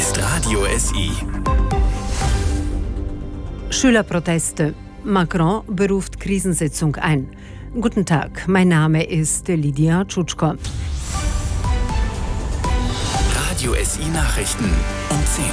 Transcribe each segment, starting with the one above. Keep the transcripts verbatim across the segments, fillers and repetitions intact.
ist Radio S I. Schülerproteste. Macron beruft Krisensitzung ein. Guten Tag, mein Name ist Lydia Tschutschko. Radio S I Nachrichten um zehn.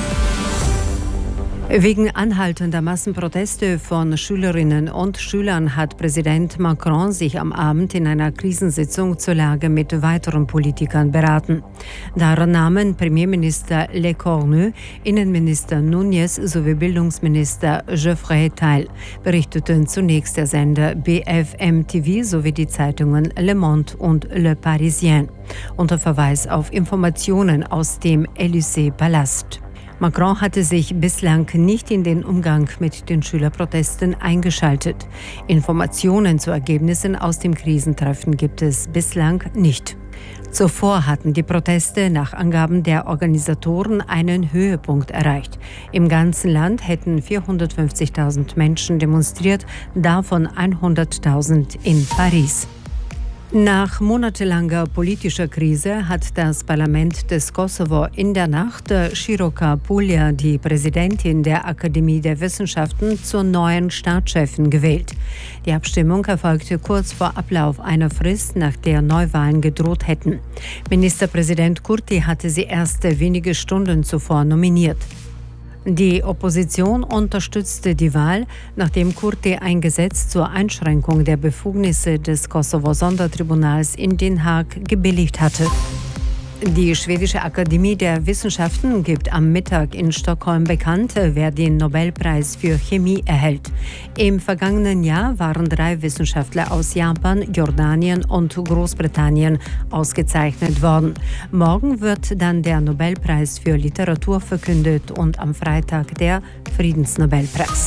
Wegen anhaltender Massenproteste von Schülerinnen und Schülern hat Präsident Macron sich am Abend in einer Krisensitzung zur Lage mit weiteren Politikern beraten. Daran nahmen Premierminister Lecornu, Innenminister Núñez sowie Bildungsminister Geoffrey teil, berichteten zunächst der Sender B F M T V sowie die Zeitungen Le Monde und Le Parisien, unter Verweis auf Informationen aus dem Élysée-Palast. Macron hatte sich bislang nicht in den Umgang mit den Schülerprotesten eingeschaltet. Informationen zu Ergebnissen aus dem Krisentreffen gibt es bislang nicht. Zuvor hatten die Proteste nach Angaben der Organisatoren einen Höhepunkt erreicht. Im ganzen Land hätten vierhundertfünfzigtausend Menschen demonstriert, davon hunderttausend in Paris. Nach monatelanger politischer Krise hat das Parlament des Kosovo in der Nacht Široka Pulja, die Präsidentin der Akademie der Wissenschaften, zur neuen Staatschefin gewählt. Die Abstimmung erfolgte kurz vor Ablauf einer Frist, nach der Neuwahlen gedroht hätten. Ministerpräsident Kurti hatte sie erst wenige Stunden zuvor nominiert. Die Opposition unterstützte die Wahl, nachdem Kurti ein Gesetz zur Einschränkung der Befugnisse des Kosovo-Sondertribunals in Den Haag gebilligt hatte. Die schwedische Akademie der Wissenschaften gibt am Mittag in Stockholm bekannt, wer den Nobelpreis für Chemie erhält. Im vergangenen Jahr waren drei Wissenschaftler aus Japan, Jordanien und Großbritannien ausgezeichnet worden. Morgen wird dann der Nobelpreis für Literatur verkündet und am Freitag der Friedensnobelpreis.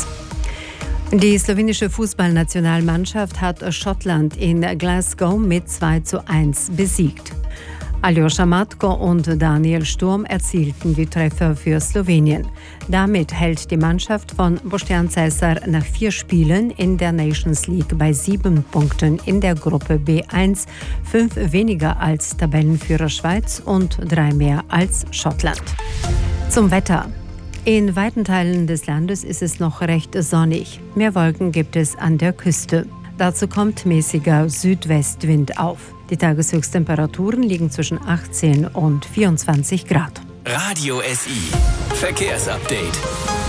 Die slowenische Fußballnationalmannschaft hat Schottland in Glasgow mit zwei zu eins besiegt. Aljoša Matko und Daniel Sturm erzielten die Treffer für Slowenien. Damit hält die Mannschaft von Boštjan Cesar nach vier Spielen in der Nations League bei sieben Punkten in der Gruppe B eins, fünf weniger als Tabellenführer Schweiz und drei mehr als Schottland. Zum Wetter. In weiten Teilen des Landes ist es noch recht sonnig. Mehr Wolken gibt es an der Küste. Dazu kommt mäßiger Südwestwind auf. Die Tageshöchsttemperaturen liegen zwischen achtzehn und vierundzwanzig Grad. Radio S I Verkehrsupdate.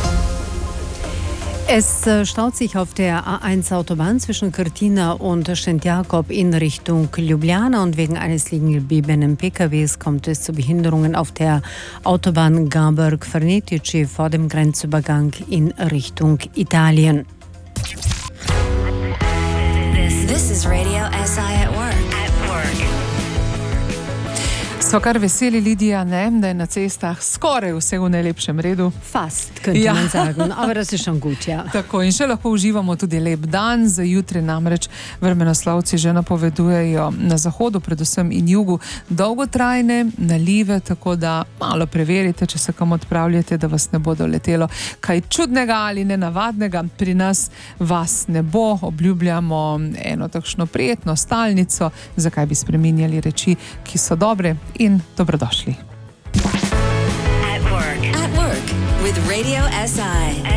Es staut sich auf der A eins Autobahn zwischen Krtina und Šentjakov in Richtung Ljubljana und wegen eines liegen gebliebenen P K Ws kommt es zu Behinderungen auf der Autobahn Gaberg-Fernetici vor dem Grenzübergang in Richtung Italien. This is Radio S I at work. At work. So kar veseli, Lidija, ne, da je na cestah skoraj vse v najlepšem redu. Fast, könnte ja. man sagen, aber das ist schon gut, ja. Tako, in še lahko uživamo tudi lep dan. Za jutri namreč vremenoslovci že napovedujejo na zahodu, predvsem in jugu, dolgotrajne nalive, tako da malo preverite, če se kam odpravljate, da vas ne bo doletelo kaj čudnega ali nenavadnega. Pri nas vas ne bo, obljubljamo eno takšno prijetno stalnico, zakaj bi spreminjali reči, ki so dobre in dobrodošli. At work. At work with Radio S I.